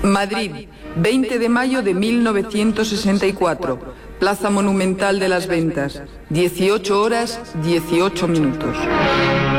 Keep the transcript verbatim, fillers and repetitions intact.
Madrid, veinte de mayo de mil novecientos sesenta y cuatro, Plaza Monumental de las Ventas, dieciocho horas dieciocho minutos.